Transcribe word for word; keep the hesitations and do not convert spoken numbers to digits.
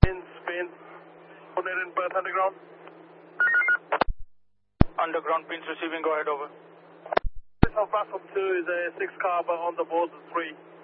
pins, pins. Put it in Perth underground. Underground pins receiving, go ahead, over. This on platform two is a six car, but on the board is three.